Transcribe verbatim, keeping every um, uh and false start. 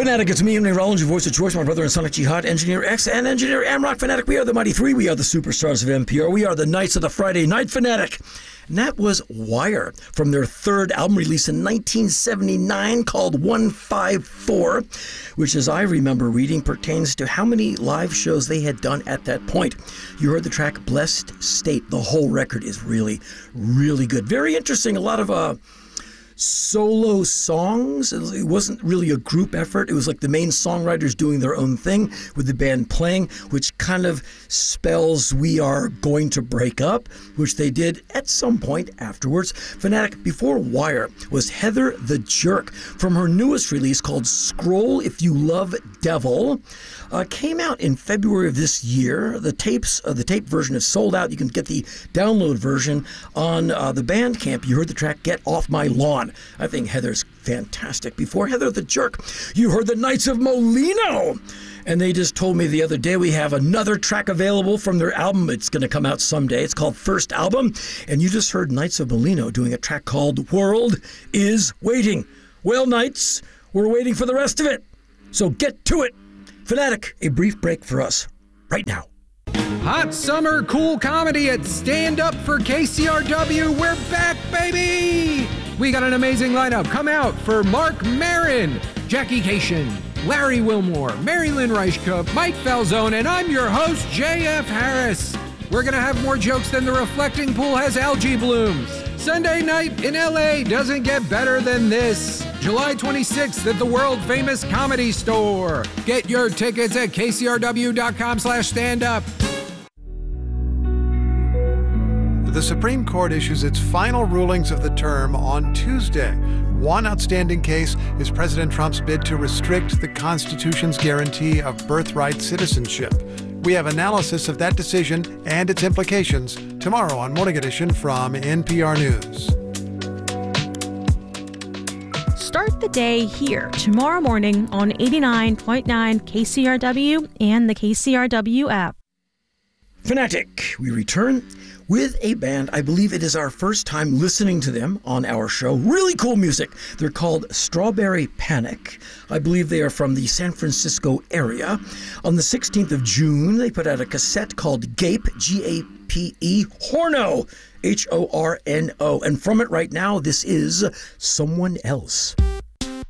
Fanatic, it's me, Emily Rollins, your voice of choice, my brother and Sonic Jihad, Engineer X, and Engineer Amrock. Fanatic, we are the Mighty Three. We are the superstars of N P R. We are the Knights of the Friday Night Fanatic. And that was Wire from their third album released in nineteen seventy-nine called one five four, which, as I remember reading, pertains to how many live shows they had done at that point. You heard the track Blessed State. The whole record is really, really good. Very interesting. A lot of uh, solo songs. It wasn't really a group effort. It was like the main songwriters doing their own thing with the band playing, which kind of spells we are going to break up, which they did at some point afterwards. Fanatic, before Wire, was Heather the Jerk from her newest release called Scroll If You Love Devil. Uh, came out in February of this year. The tapes, uh, the tape version is sold out. You can get the download version on uh, the Bandcamp. You heard the track Get Off My Lawn. I think Heather's fantastic. Before Heather the Jerk, you heard the Knights of Molino. And they just told me the other day we have another track available from their album. It's going to come out someday. It's called First Album. And you just heard Knights of Molino doing a track called World is Waiting. Well, Knights, we're waiting for the rest of it. So get to it. Fanatic, a brief break for us right now. Hot summer cool comedy at Stand Up for K C R W. We're back, baby! We got an amazing lineup. Come out for Mark Maron, Jackie Cation, Larry Wilmore, Mary Lynn Reichkup, Mike Falzone, and I'm your host, J F Harris. We're gonna have more jokes than the reflecting pool has algae blooms. Sunday night in L A doesn't get better than this. July twenty-sixth at the world-famous Comedy Store. Get your tickets at kcrw.com slash stand up. The Supreme Court issues its final rulings of the term on Tuesday. One outstanding case is President Trump's bid to restrict the Constitution's guarantee of birthright citizenship. We have analysis of that decision and its implications tomorrow on Morning Edition from N P R News. Start the day here tomorrow morning on eighty-nine point nine K C R W and the K C R W app. Fanatic, we return with a band. I believe it is our first time listening to them on our show. Really cool music. They're called Strawberry Panic. I believe they are from the San Francisco area. On the sixteenth of June, they put out a cassette called Gape, G A P E, Horno, H O R N O. And from it right now, this is Someone Else.